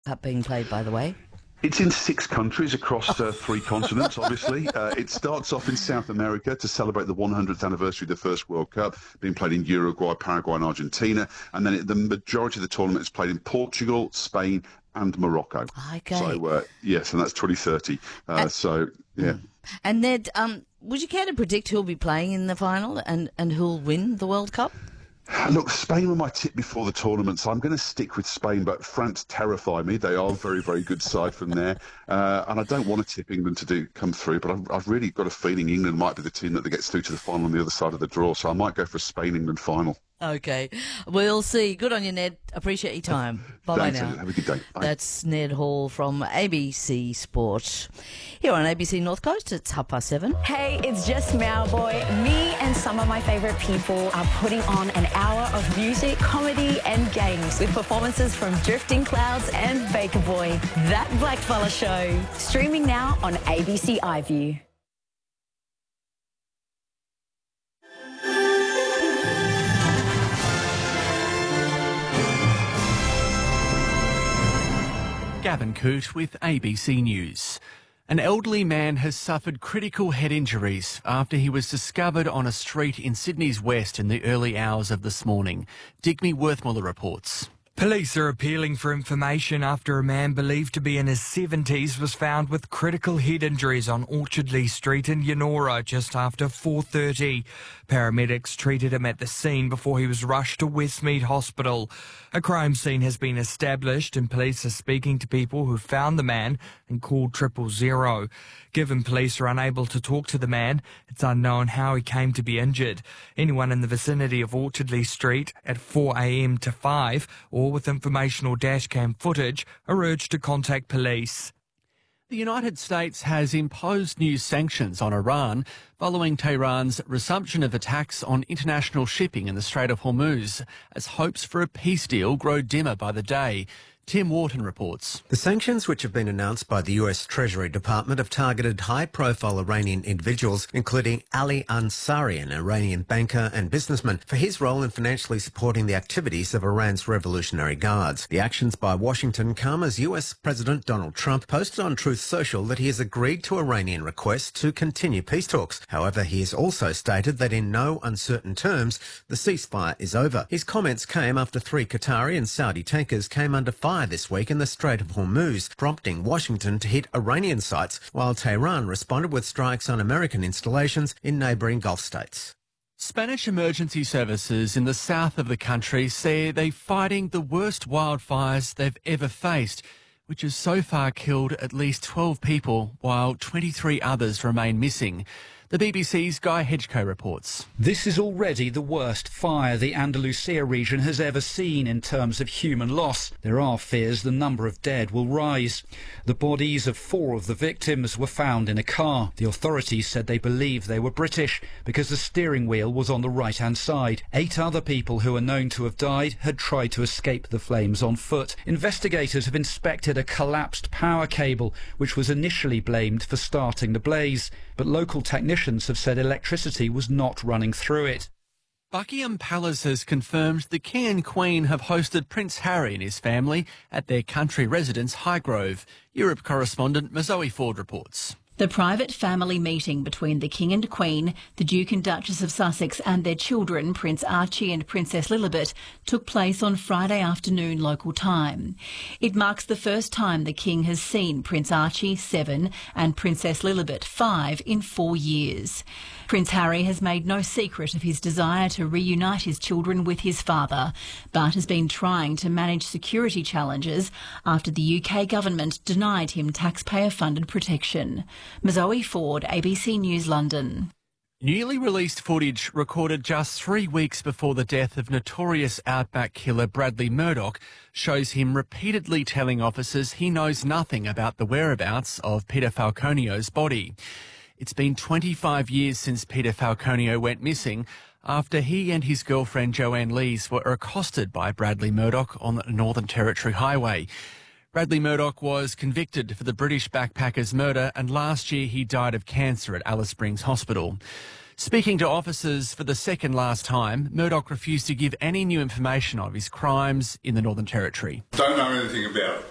Cup being played, by the way? It's in 6 countries across 3 continents, obviously. It starts off in South America to celebrate the 100th anniversary of the first World Cup, being played in Uruguay, Paraguay and Argentina. And then the majority of the tournament is played in Portugal, Spain and Morocco. Okay. So, yes, and that's 2030. Yeah. And Ned, would you care to predict who'll be playing in the final and who'll win the World Cup? Look, Spain were my tip before the tournament, so I'm going to stick with Spain, but France terrify me. They are a very, very good side from there. And I don't want to tip England to come through, but I've really got a feeling England might be the team that gets through to the final on the other side of the draw, so I might go for a Spain-England final. Okay. We'll see. Good on you, Ned. Appreciate your time. Bye-bye now. Have a good day. Bye. That's Ned Hall from ABC Sport. Here on ABC North Coast, it's 7:30. Hey, it's just Mauboy. Me and some of my favourite people are putting on an hour of music, comedy and games with performances from Drifting Clouds and Baker Boy. That Blackfella Show. Streaming now on ABC iView. Gavin Coote with ABC News. An elderly man has suffered critical head injuries after he was discovered on a street in Sydney's West in the early hours of this morning. Digby Worthmuller reports. Police are appealing for information after a man believed to be in his 70s was found with critical head injuries on Orchardley Street in Yennora just after 4:30. Paramedics treated him at the scene before he was rushed to Westmead Hospital. A crime scene has been established and police are speaking to people who found the man and called 000. Given police are unable to talk to the man, it's unknown how he came to be injured. Anyone in the vicinity of Orchardley Street at 4 a.m. to 5 or with information or dashcam footage are urged to contact police. The United States has imposed new sanctions on Iran following Tehran's resumption of attacks on international shipping in the Strait of Hormuz as hopes for a peace deal grow dimmer by the day. Tim Wharton reports. The sanctions, which have been announced by the US Treasury Department, have targeted high-profile Iranian individuals, including Ali Ansari, an Iranian banker and businessman, for his role in financially supporting the activities of Iran's Revolutionary Guards. The actions by Washington come as US President Donald Trump posted on Truth Social that he has agreed to Iranian requests to continue peace talks. However, he has also stated that in no uncertain terms, the ceasefire is over. His comments came after 3 Qatari and Saudi tankers came under fire this week in the Strait of Hormuz, prompting Washington to hit Iranian sites, while Tehran responded with strikes on American installations in neighbouring Gulf states. Spanish emergency services in the south of the country say they're fighting the worst wildfires they've ever faced, which has so far killed at least 12 people, while 23 others remain missing. The BBC's Guy Hedgecoe reports. This is already the worst fire the Andalusia region has ever seen in terms of human loss. There are fears the number of dead will rise. The bodies of 4 of the victims were found in a car. The authorities said they believe they were British because the steering wheel was on the right-hand side. 8 other people who are known to have died had tried to escape the flames on foot. Investigators have inspected a collapsed power cable, which was initially blamed for starting the blaze, but local technicians have said electricity was not running through it. Buckingham Palace has confirmed the King and Queen have hosted Prince Harry and his family at their country residence Highgrove. Europe correspondent Mazoe Ford reports. The private family meeting between the King and Queen, the Duke and Duchess of Sussex and their children, Prince Archie and Princess Lilibet, took place on Friday afternoon local time. It marks the first time the King has seen Prince Archie, 7, and Princess Lilibet, 5, in 4 years. Prince Harry has made no secret of his desire to reunite his children with his father, but has been trying to manage security challenges after the UK government denied him taxpayer-funded protection. Mazoe Ford, ABC News, London. Newly released footage recorded just 3 weeks before the death of notorious outback killer Bradley Murdoch shows him repeatedly telling officers he knows nothing about the whereabouts of Peter Falconio's body. It's been 25 years since Peter Falconio went missing after he and his girlfriend Joanne Lees were accosted by Bradley Murdoch on the Northern Territory Highway. Bradley Murdoch was convicted for the British backpacker's murder, and last year he died of cancer at Alice Springs Hospital. Speaking to officers for the second last time, Murdoch refused to give any new information of his crimes in the Northern Territory. Don't know anything about it.